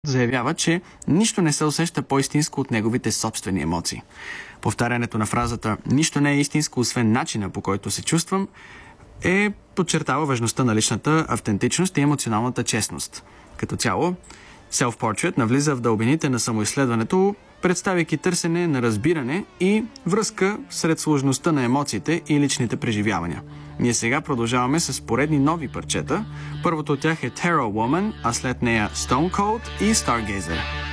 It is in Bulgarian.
заявява, че нищо не се усеща по-истинско от неговите собствени емоции. Повтарянето на фразата «Нищо не е истинско, освен начина, по който се чувствам», подчертава важността на личната автентичност и емоционалната честност. Като цяло, Self-Portrait навлиза в дълбините на самоизследването, представяйки търсене на разбиране и връзка сред сложността на емоциите и личните преживявания. Ние сега продължаваме с поредни нови парчета. Първото от тях е Terror Woman, а след нея Stone Cold и Stargazer.